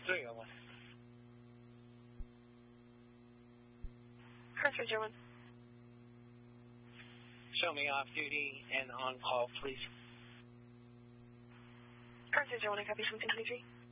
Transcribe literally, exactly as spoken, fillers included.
three oh one. Cartridge one. Show me off duty and on call, please. Cartridge one, I copy from ten twenty-three.